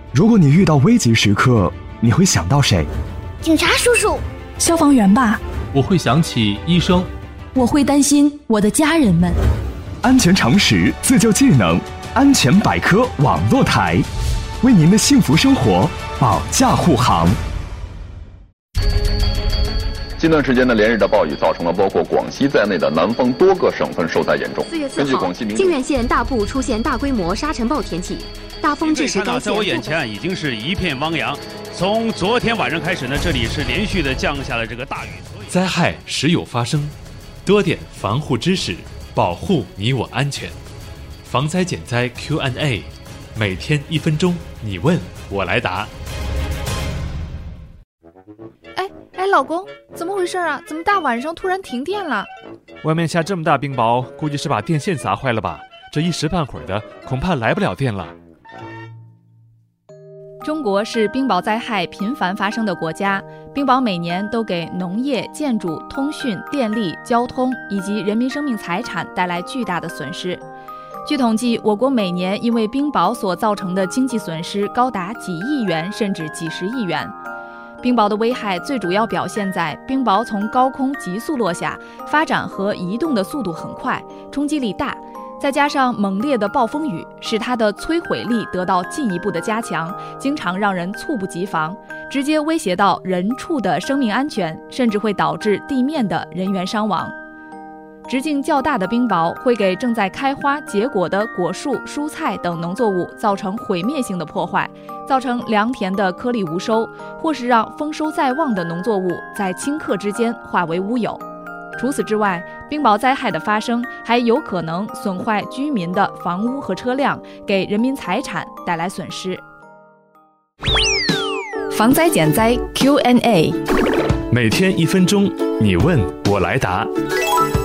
如果你遇到危急时刻，你会想到谁？ 警察叔叔。 消防员吧。 我会想起医生。 我会担心我的家人们。 安全常识，自救技能，安全百科网络台，为您的幸福生活保驾护航。 近段时间的连日的暴雨造成了包括广西在内的南方多个省份受灾严重。 4月4号，靖远县大部出现大规模沙尘暴天气，大风致使该县。 在我眼前已经是一片汪洋。从昨天晚上开始呢，这里是连续的降下了这个大雨。 灾害时有发生，多点防护知识，保护你我安全。防灾减灾 Q&A， 每天1分钟，你问我来答。 哎，老公，怎么回事啊？怎么大晚上突然停电了？ 外面下这么大冰雹，估计是把电线砸坏了吧？这一时半会儿的，恐怕来不了电了。 中国是冰雹灾害频繁发生的国家，冰雹每年都给农业、建筑、通讯、电力、交通以及人民生命财产带来巨大的损失。据统计，我国每年因为冰雹所造成的经济损失高达几亿元甚至几十亿元。冰雹的危害最主要表现在冰雹从高空急速落下，发展和移动的速度很快，冲击力大，再加上猛烈的暴风雨，使它的摧毁力得到进一步的加强，经常让人猝不及防，直接威胁到人畜的生命安全，甚至会导致地面的人员伤亡。直径较大的冰雹会给正在开花结果的果树、蔬菜等农作物造成毁灭性的破坏，造成良田的颗粒无收，或是让丰收在望的农作物在顷刻之间化为乌有。除此之外，冰雹灾害的发生还有可能损坏居民的房屋和车辆，给人民财产带来损失。防灾减灾 Q&A， 每天1分钟，你问我来答。